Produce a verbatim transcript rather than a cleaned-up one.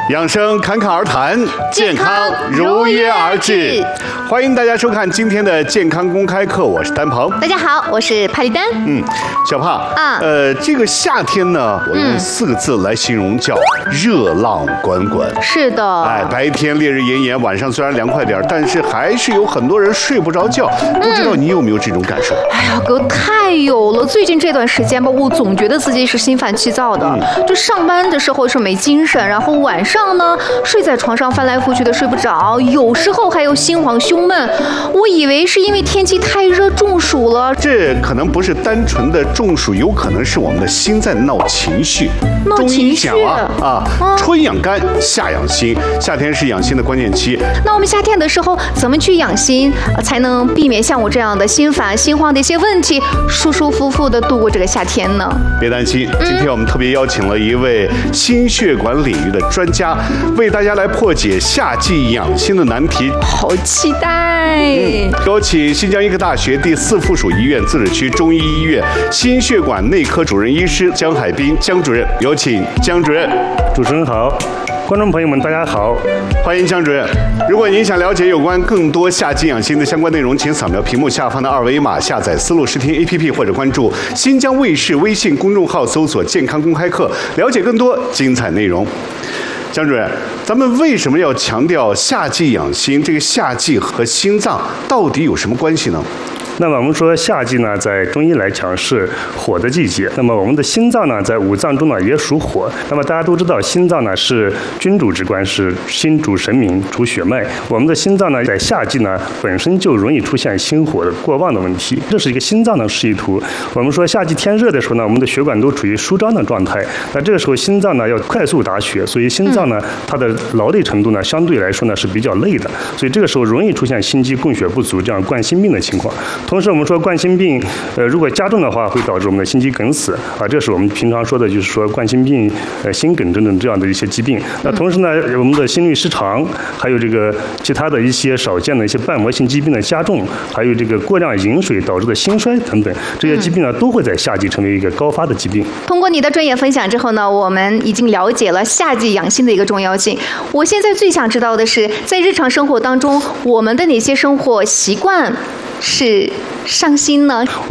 养生侃侃而谈，健康如约而至。欢迎大家收看今天的健康公开课，我是丹鹏。 大家好，我是帕丽丹。 嗯，小帕啊，呃，这个夏天呢，我用四个字来形容，叫热浪滚滚。 是的， 哎，白天烈日炎炎，晚上虽然凉快点，但是还是有很多人睡不着觉。不知道你有没有这种感受？ 哎呀，哥太有了！最近这段时间吧，我总觉得自己是心烦气躁的。嗯、就上班的时候是没精神，然后晚上呢睡在床上翻来覆去的睡不着，有时候还有心慌胸闷。我以为是因为天气太热中暑了， 这可能不是单纯的中暑，有可能是我们的心在闹情绪。 闹情绪啊啊！啊春养肝，夏养心，夏天是养心的关键期。 那我们夏天的时候怎么去养心，呃、才能避免像我这样的心烦心慌的一些问题，舒舒服服的度过这个夏天呢？ 别担心，今天我们特别邀请了一位心血管领域的专家，为大家来破解夏季养心的难题。 好期待！ 嗯，有请新疆医科大学第四附属医院自治区中医医院心血管内科主任医师江海滨江主任，有请江主任。 主持人好，观众朋友们大家好， 欢迎江主任。如果您想了解有关更多夏季养心的相关内容，请扫描屏幕下方的二维码，下载丝路视听 A P P 或者关注新疆卫视微信公众号，搜索健康公开课，了解更多精彩内容。江主任，咱们为什么要强调夏季养心？这个夏季和心脏到底有什么关系呢？ 那么我们说夏季呢，在中医来讲是火的季节。那么我们的心脏呢，在五脏中呢也属火。那么大家都知道，心脏呢是君主之官，是心主神明，主血脉。我们的心脏呢，在夏季呢本身就容易出现心火的过旺的问题，这是一个心脏的示意图。我们说夏季天热的时候呢，我们的血管都处于舒张的状态。那这个时候心脏呢要快速打血，所以心脏呢它的劳累程度呢相对来说呢是比较累的，所以这个时候容易出现心肌供血不足这样冠心病的情况。同时，我们说冠心病，呃，如果加重的话，会导致我们的心肌梗死啊，这是我们平常说的，就是说冠心病、呃，心梗等等这样的一些疾病。那同时呢，我们的心律失常，还有这个其他的一些少见的一些瓣膜性疾病的加重，还有这个过量饮水导致的心衰等等，这些疾病呢，都会在夏季成为一个高发的疾病。 通过你的专业分享之后呢，我们已经了解了夏季养心的一个重要性。我现在最想知道的是，在日常生活当中，我们的哪些生活习惯是上心呢？